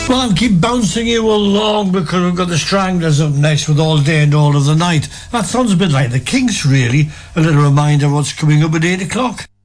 Well, I'll keep bouncing you along because we've got the Stranglers up next with All Day and All of the Night. That sounds a bit like the Kinks, really. A little reminder of what's coming up at 8 o'clock.